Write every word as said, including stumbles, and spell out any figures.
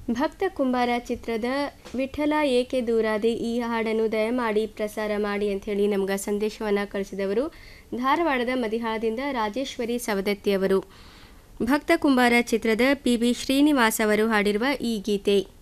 ಭಕ್ತ ಕುಂಬಾರ ಚಿತ್ರದ ವಿಠಲ ಏಕೆ ದೂರಾದೆ ಈ ಹಾಡನ್ನು ದಯಮಾಡಿ ಪ್ರಸಾರ ಮಾಡಿ ಅಂಥೇಳಿ ನಮ್ಗೆ ಸಂದೇಶವನ್ನು ಕಳಿಸಿದವರು ಧಾರವಾಡದ ಮದಿಹಾಳದಿಂದ ರಾಜೇಶ್ವರಿ ಸವದತ್ತಿಯವರು. ಭಕ್ತ ಕುಂಬಾರ ಚಿತ್ರದ ಪಿ ಬಿ ಶ್ರೀನಿವಾಸ್ ಅವರು ಹಾಡಿರುವ ಈ ಗೀತೆ.